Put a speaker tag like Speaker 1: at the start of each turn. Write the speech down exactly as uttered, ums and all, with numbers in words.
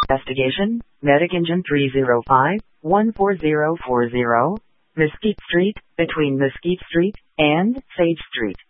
Speaker 1: Investigation, Medic Engine three zero five, one four zero four zero, Mesquite Street, between Mesquite Street and Sage Street.